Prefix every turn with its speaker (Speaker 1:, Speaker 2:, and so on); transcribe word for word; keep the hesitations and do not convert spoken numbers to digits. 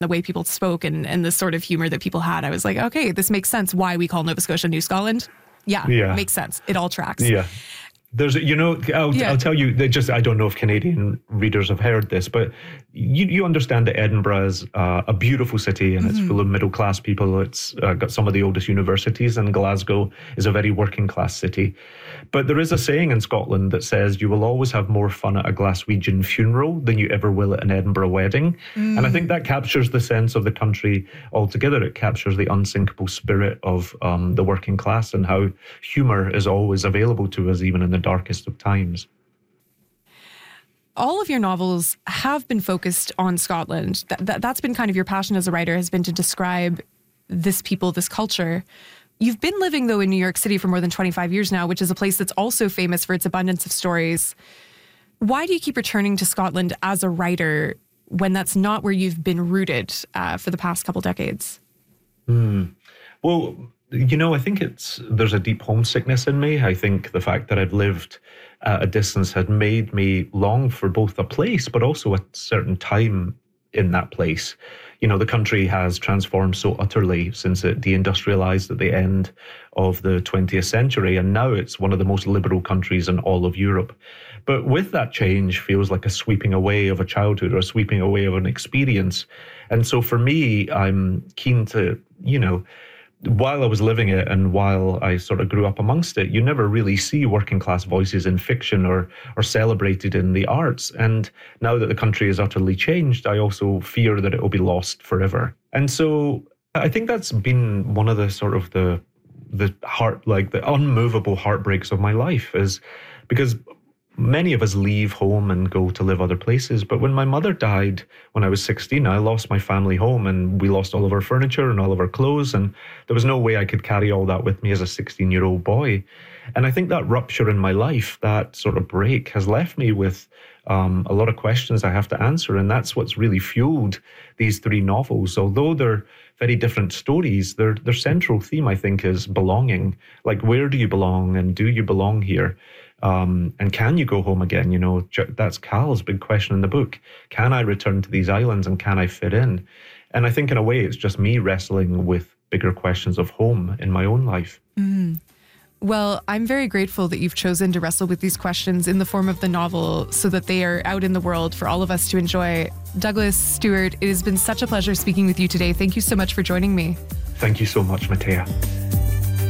Speaker 1: the way people spoke and, and the sort of humor that people had. I was like, okay, this makes sense why we call Nova Scotia New Scotland. Yeah,
Speaker 2: yeah.
Speaker 1: makes sense. It all tracks.
Speaker 2: Yeah. There's, you know, I'll,
Speaker 1: yeah.
Speaker 2: I'll tell you, they just, I don't know if Canadian readers have heard this, but you, you understand that Edinburgh is uh, a beautiful city and mm-hmm. it's full of middle-class people. It's uh, got some of the oldest universities, and Glasgow is a very working-class city. But there is a saying in Scotland that says you will always have more fun at a Glaswegian funeral than you ever will at an Edinburgh wedding. Mm. And I think that captures the sense of the country altogether. It captures the unsinkable spirit of um, the working class and how humour is always available to us, even in the darkest of times.
Speaker 1: All of your novels have been focused on Scotland. That, that, that's been kind of your passion as a writer, has been to describe this people, this culture. You've been living, though, in New York City for more than twenty-five years now, which is a place that's also famous for its abundance of stories. Why do you keep returning to Scotland as a writer when that's not where you've been rooted uh, for the past couple decades?
Speaker 2: Mm. Well, you know, I think it's there's a deep homesickness in me. I think the fact that I've lived at a distance had made me long for both a place, but also a certain time in that place. You know, the country has transformed so utterly since it deindustrialized at the end of the twentieth century, and now it's one of the most liberal countries in all of Europe. But with that change feels like a sweeping away of a childhood or a sweeping away of an experience. And so for me, I'm keen to, you know, while I was living it and while I sort of grew up amongst it, you never really see working class voices in fiction or or celebrated in the arts. And now that the country is utterly changed, I also fear that it will be lost forever. And so I think that's been one of the sort of the the heart, like the unmovable heartbreaks of my life, is because many of us leave home and go to live other places. But when my mother died when I was sixteen, I lost my family home and we lost all of our furniture and all of our clothes. And there was no way I could carry all that with me as a sixteen-year-old boy. And I think that rupture in my life, that sort of break, has left me with um, a lot of questions I have to answer. And that's what's really fueled these three novels. Although they're very different stories, their their central theme, I think, is belonging. Like, where do you belong, and do you belong here? Um, and can you go home again? You know, that's Cal's big question in the book. Can I return to these islands and can I fit in? And I think in a way it's just me wrestling with bigger questions of home in my own life.
Speaker 1: Mm. Well, I'm very grateful that you've chosen to wrestle with these questions in the form of the novel so that they are out in the world for all of us to enjoy. Douglas Stuart, it has been such a pleasure speaking with you today. Thank you so much for joining me.
Speaker 2: Thank you so much, Matea.